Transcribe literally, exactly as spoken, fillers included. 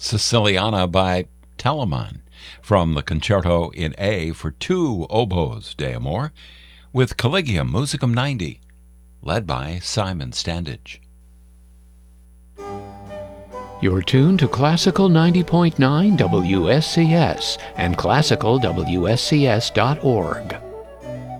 Siciliana by Telemann, from the Concerto in A for two oboes d'amore, with Collegium Musicum ninety, led by Simon Standage. You're tuned to Classical ninety point nine W S C S and classical W S C S dot org.